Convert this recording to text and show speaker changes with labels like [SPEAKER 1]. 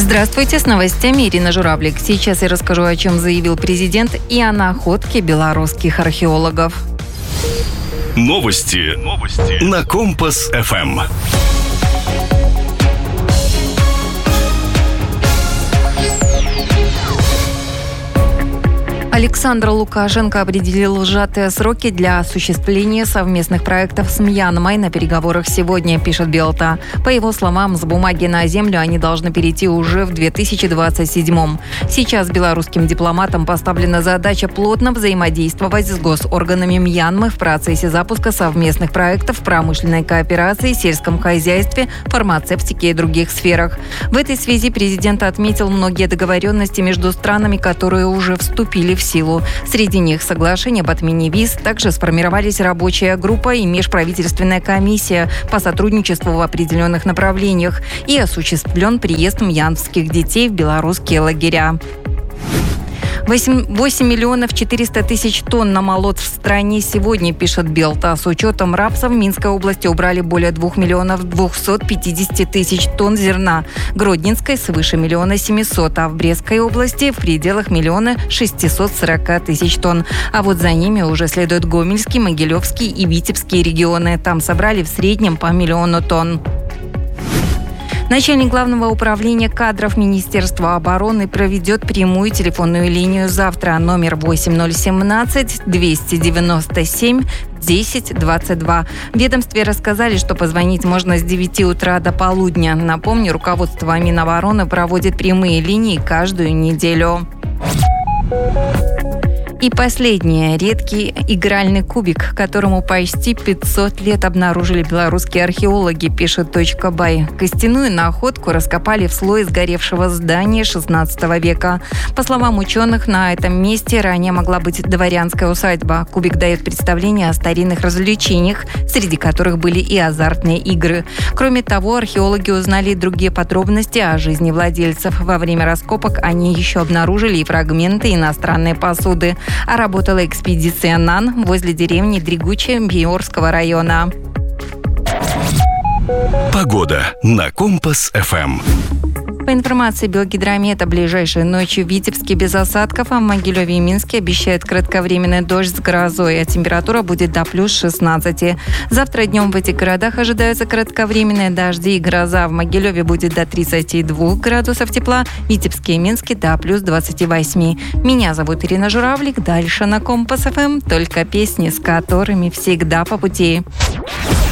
[SPEAKER 1] Здравствуйте, с новостями Ирина Журавлик. Сейчас я расскажу, о чем заявил президент и о находке белорусских археологов.
[SPEAKER 2] Новости на Компас-ФМ.
[SPEAKER 1] Александр Лукашенко определил сжатые сроки для осуществления совместных проектов с Мьянмой на переговорах сегодня, пишет Белта. По его словам, с бумаги на землю они должны перейти уже в 2027-м. Сейчас белорусским дипломатам поставлена задача плотно взаимодействовать с госорганами Мьянмы в процессе запуска совместных проектов в промышленной кооперации, сельском хозяйстве, фармацевтике и других сферах. В этой связи президент отметил многие договоренности между странами, которые уже вступили в силу. Среди них соглашение об отмене виз. Также сформировались рабочая группа и межправительственная комиссия по сотрудничеству в определенных направлениях и осуществлен приезд мьянмских детей в белорусские лагеря. 8 миллионов 400 тысяч тонн намолот в стране сегодня, пишет Белта. С учетом рапса в Минской области убрали более 2 миллионов 250 тысяч тонн зерна. Гродненской свыше 1 700 000, а в Брестской области в пределах 1 640 000 тонн. А вот за ними уже следуют Гомельский, Могилевский и Витебский регионы. Там собрали в среднем по 1 000 000 тонн. Начальник Главного управления кадров Министерства обороны проведет прямую телефонную линию завтра. Номер 8017-297-10-22. В ведомстве рассказали, что позвонить можно с 9 утра до полудня. Напомню, руководство Минобороны проводит прямые линии каждую неделю. И последнее. Редкий игральный кубик, которому почти 500 лет обнаружили белорусские археологи, пишет .бай. Костяную находку раскопали в слое сгоревшего здания 16 века. По словам ученых, на этом месте ранее могла быть дворянская усадьба. Кубик дает представление о старинных развлечениях, среди которых были и азартные игры. Кроме того, археологи узнали и другие подробности о жизни владельцев. Во время раскопок они еще обнаружили и фрагменты иностранной посуды. А работала экспедиция НАН возле деревни Дригуче Биорского района.
[SPEAKER 2] Погода на Компас-ФМ.
[SPEAKER 1] По информации Белгидромета, ближайшей ночью в Витебске без осадков, а в Могилеве и Минске обещают кратковременный дождь с грозой, а температура будет до плюс 16. Завтра днем в этих городах ожидаются кратковременные дожди и гроза. В Могилеве будет до 32 градусов тепла, в Витебске и Минске до плюс 28. Меня зовут Ирина Журавлик. Дальше на Компас-ФМ только песни, с которыми всегда по пути.